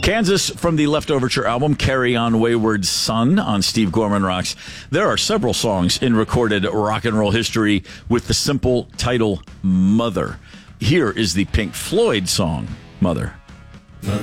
Kansas from the Leftoverture album, Carry On Wayward Son on Steve Gorman Rocks. There are several songs in recorded rock and roll history with the simple title Mother. Here is the Pink Floyd song, Mother.